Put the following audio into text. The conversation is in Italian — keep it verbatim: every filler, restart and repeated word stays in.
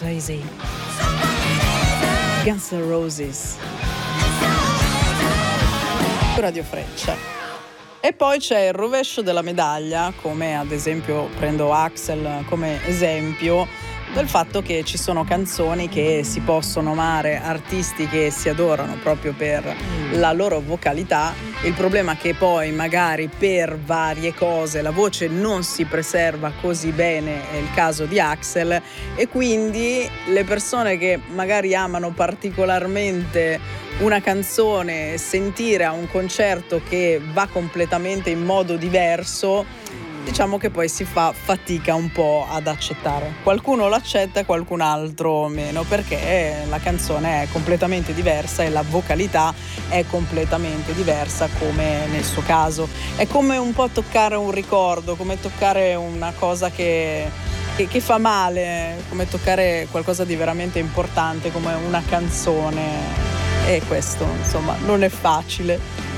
Crazy, Guns N' Roses, Radio Freccia. E poi c'è il rovescio della medaglia, come ad esempio prendo Axel come esempio, del fatto che ci sono canzoni che si possono amare, artisti che si adorano proprio per la loro vocalità. Il problema è che poi magari per varie cose la voce non si preserva così bene, è il caso di Axel, e quindi le persone che magari amano particolarmente una canzone, sentire a un concerto che va completamente in modo diverso, diciamo che poi si fa fatica un po' ad accettare. Qualcuno lo accetta e qualcun altro meno, perché la canzone è completamente diversa e la vocalità è completamente diversa, come nel suo caso. È come un po' toccare un ricordo, come toccare una cosa che, che, che fa male, come toccare qualcosa di veramente importante come una canzone, e questo insomma non è facile.